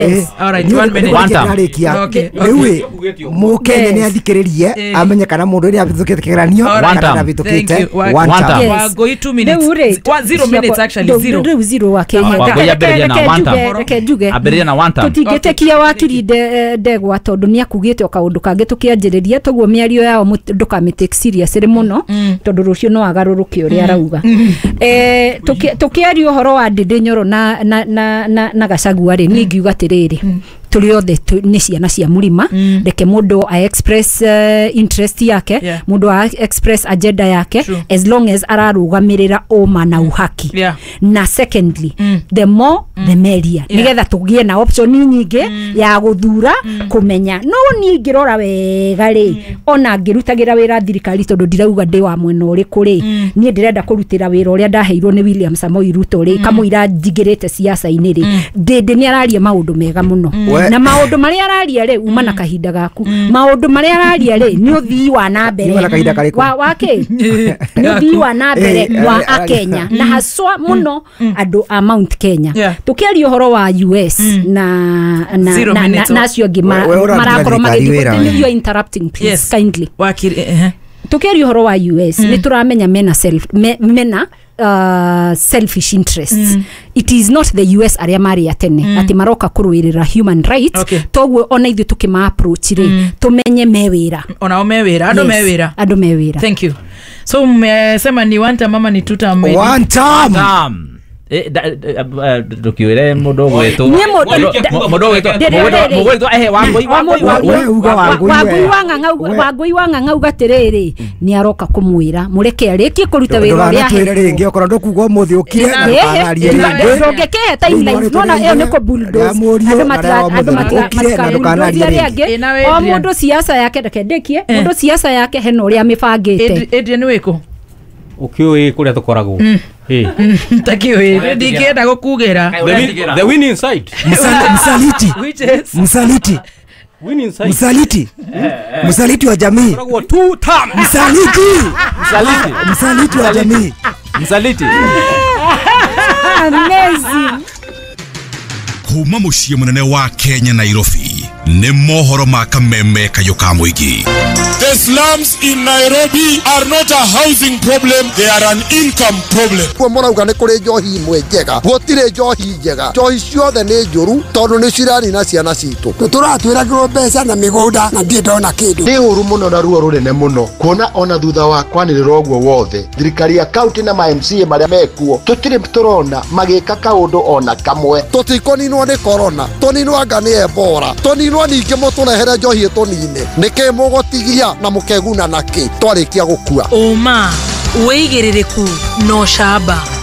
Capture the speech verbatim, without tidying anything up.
All right, one minute. One time. Okay. Ewe mukenya ni athikiririe amenya kana mundu ni abithukite kigeranio kana abithukite one time. Wagoi two minutes. One zero minutes actually zero. Zero zero wa Kenya. Wagoi abereria na one time. Reke njuge. Abereria na one time. Tutingetekia wakiri de ndegwa tondu ni akugite okaundu kangi tukianjiriria toguo miario yao ndukamitake serious ri muno tondu rucio no agaruruke uria arauga. Eh tukiario horo wa Ndindi Nyoro na na na na Gachagua ri ni ngiuga tiriri tuli othe ni ciana cia murima reke mundu a express uh, interest yake yeah. mundu a express agenda yake True. As long as ararugamirira oma na uhaki yeah. na secondly mm. the more mm. the merrier yeah. nigetha tugie na option nyingi mm. ya guthura mm. kumenya no ni ngirora wega ri mm. ona ngirutagira wira thirikari tondu ndirauga ndi wa mwena uriku ri mm. ni ndirenda kurutira wira uria ndaheirwo ni William Samoei Ruto ri mm. kamuira njigirite siasa ini ri mm. Ndindi ni araria maundu mega muno mm. na maundu maria araria ri uma na kahinda gaku mm. maundu maria araria ri ni uthii wa na mbere wa wake ni uthii wa na mbere wa akenya na haswa muno andu a Mount Kenya yeah. tukiaria horo wa U S mm. na na na, na, na cio ngima marakorwo magithii you interrupting please yes. kindly wakiri eh uh-huh. tukiaria horo wa U S mm. ni turamenya mena self me, mena uh, selfish interests mm. it is not the U S aria mari atene mm. ati maroka kuruirira human rights okay. toguo ona ithu tukima approach ri mm. tumenye mewira ona mewira ando yes. mewira ando mewira thank you so mmesema ni one time mama ni two time one time eh dokiwere modo wetu modo wetu modo eh wangoi wangoi wangoi wanganga wangoi wanganga ugatiriri ni aroka kumwira mureke ariki kuruta wira uria twirere ngi okoro ndukugo muthi ukire ndukanarie ndungeke timeline nona iyo niko bulldoze andu matira andu matira ndukanarie o mundu siasa yake ndekendekie mundu siasa yake heno uria mibangite edi ni wiko ukioi kuria tukoragwo eh takiwe ndikienda gukugira the winning side msaliti which is msaliti winning side msaliti msaliti wa jamii two term msaliti msaliti msaliti wa jamii msaliti amazing kuma muciĩ munene wa Kenya Nairobi nĩ mohoro ma kameme kayoka muigi. The slums in Nairobi are not a housing problem, they are an income problem. Kwa morauga nĩ kũrĩ njohi imwe njega gũtirĩ njohi njega njohi ciothe nĩ njũru tondũ nĩ cirani na ciana citũ tũratwĩragĩrwo mbeca na mĩgũnda na ndiĩ ndona kĩndũ nĩ ũru mũno na ruo rũnene mũno kuona ona thutha wa kwanĩrĩra ũguo wothe thirikari ya kaunti na ma M C A marĩa mekuo tũtirĩ tũrona magĩka kaũndũ ona kamwe tũtikũninwo nĩ corona tũninwo anga nĩ Ebola tũninwo ningĩ mũtũrehere njohi tũnine nĩkĩ mũgũtigia na mũkeguna naki twarĩkia gũkua Oma, weigĩrĩrĩku no shaba.